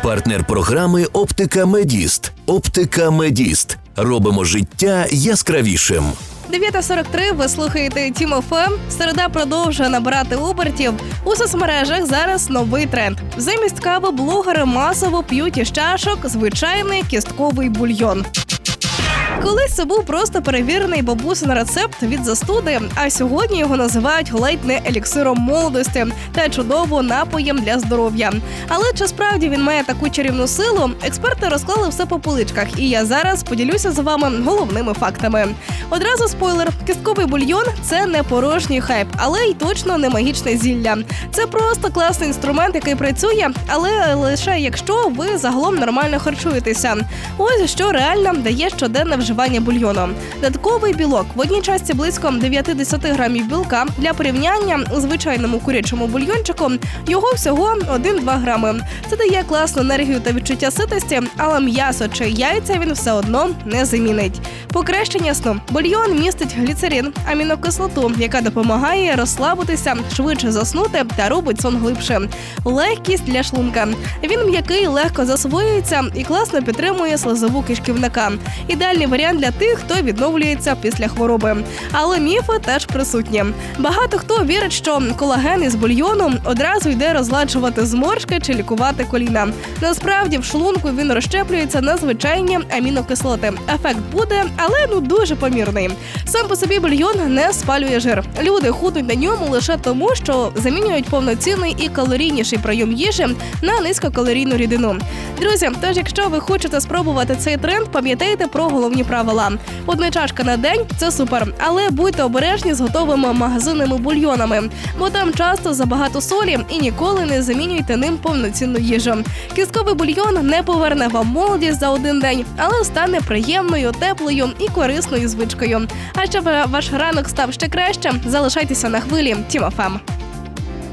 Партнер програми «Оптика Медіст». «Оптика Медіст». Робимо життя яскравішим. 9:43, ви слухаєте Тім ФМ. Середа продовжує набирати обертів. У соцмережах зараз новий тренд. Замість кави блогери масово п'ють із чашок звичайний кістковий бульйон. Колись це був просто перевірений бабусин рецепт від застуди, а сьогодні його називають ледь не еліксиром молодості та чудово напоєм для здоров'я. Але чи справді він має таку чарівну силу? Експерти розклали все по поличках, і я зараз поділюся з вами головними фактами. Одразу спойлер: кістковий бульйон – це не порожній хайп, але й точно не магічне зілля. Це просто класний інструмент, який працює, але лише якщо ви загалом нормально харчуєтеся. Ось що реально дає щоденне вживання бульйону. Додатковий білок. В одній частці близько 9-10 грамів білка. Для порівняння у звичайному курячому бульйончику його всього 1-2 грами. Це дає класну енергію та відчуття ситості, але м'ясо чи яйця він все одно не замінить. Покращення сну. Бульйон містить гліцерин, амінокислоту, яка допомагає розслабитися, швидше заснути та робить сон глибшим. Легкість для шлунка. Він м'який, легко засвоюється і класно підтримує слизову кишківника. Ідеальний варіант для тих, хто відновлюється після хвороби. Але міфи теж присутні. Багато хто вірить, що колаген із бульйону одразу йде розгладжувати зморшки чи лікувати коліна. Насправді, в шлунку він розщеплюється на звичайні амінокислоти. Ефект буде, але дуже помірний. Сам по собі бульйон не спалює жир. Люди худнуть на ньому лише тому, що замінюють повноцінний і калорійніший прийом їжі на низькокалорійну рідину. Друзі, тож якщо ви хочете спробувати цей тренд, пам'ятайте про головні правила. Одна чашка на день – це супер, але будьте обережні з готовими магазинними бульйонами, бо там часто забагато солі і ніколи не замінюйте ним повноцінну їжу. Кістковий бульйон не поверне вам молодість за один день, але стане приємною, теплою і корисною звичкою. А щоб ваш ранок став ще краще, залишайтеся на хвилі Тім ФМ.